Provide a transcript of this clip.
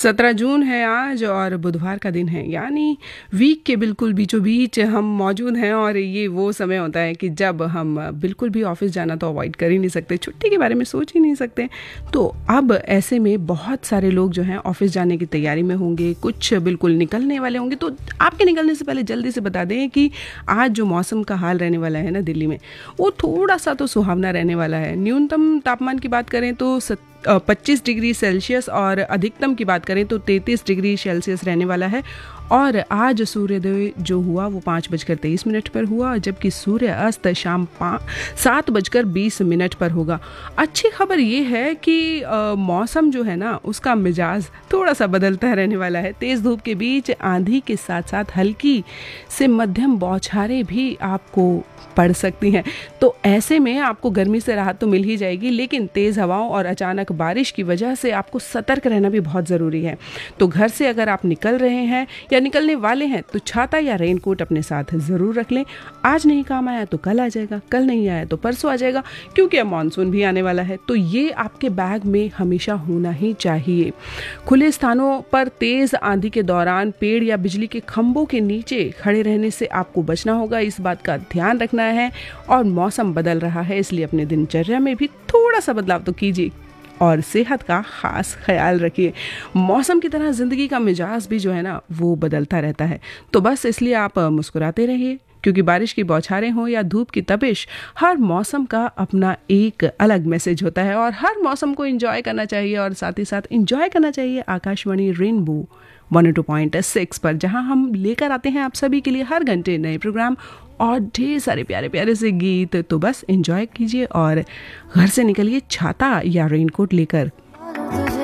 17 जून है आज और बुधवार का दिन है, यानी वीक के बिल्कुल बीचों बीच हम मौजूद हैं। और ये वो समय होता है कि जब हम बिल्कुल भी ऑफिस जाना तो अवॉइड कर ही नहीं सकते, छुट्टी के बारे में सोच ही नहीं सकते। तो अब ऐसे में बहुत सारे लोग जो हैं ऑफिस जाने की तैयारी में होंगे, कुछ बिल्कुल निकलने वाले होंगे। तो आपके निकलने से पहले जल्दी से बता दें कि आज जो मौसम का हाल रहने वाला है ना दिल्ली में, वो थोड़ा सा तो सुहावना रहने वाला है। न्यूनतम तापमान की बात करें तो 25 डिग्री सेल्सियस और अधिकतम की बात करें तो 33 डिग्री सेल्सियस रहने वाला है। और आज सूर्योदय जो हुआ वो 5:23 पर हुआ, जबकि सूर्य अस्त शाम 7:20 पर होगा। अच्छी खबर ये है कि मौसम जो है ना उसका मिजाज थोड़ा सा बदलता रहने वाला है। तेज़ धूप के बीच आंधी के साथ साथ हल्की से मध्यम बौछारें भी आपको पड़ सकती हैं। तो ऐसे में आपको गर्मी से राहत तो मिल ही जाएगी, लेकिन तेज़ हवाओं और अचानक बारिश की वजह से आपको सतर्क रहना भी बहुत ज़रूरी है। तो घर से अगर आप निकल रहे हैं या निकलने वाले हैं तो छाता या रेनकोट अपने साथ ज़रूर रख लें। आज नहीं काम आया तो कल आ जाएगा, कल नहीं आया तो परसों आ जाएगा, क्योंकि अब मानसून भी आने वाला है। तो ये आपके बैग में हमेशा होना ही चाहिए। खुले स्थानों पर तेज़ आंधी के दौरान पेड़ या बिजली के खंभों के नीचे खड़े रहने से आपको बचना होगा, इस बात का ध्यान रखना है। और मौसम बदल रहा है, इसलिए अपने दिनचर्या में भी थोड़ा सा बदलाव तो कीजिए और सेहत का खास ख्याल रखिए। मौसम की तरह ज़िंदगी का मिजाज भी जो है ना वो बदलता रहता है। तो बस इसलिए आप मुस्कुराते रहिए, क्योंकि बारिश की बौछारें हो या धूप की तपिश, हर मौसम का अपना एक अलग मैसेज होता है और हर मौसम को एंजॉय करना चाहिए। और साथ ही साथ एंजॉय करना चाहिए आकाशवाणी रेनबो 102.6 पर, जहां हम लेकर आते हैं आप सभी के लिए हर घंटे नए प्रोग्राम और ढेर सारे प्यारे प्यारे से गीत। तो बस एंजॉय कीजिए और घर से निकलिए छाता या रेनकोट लेकर।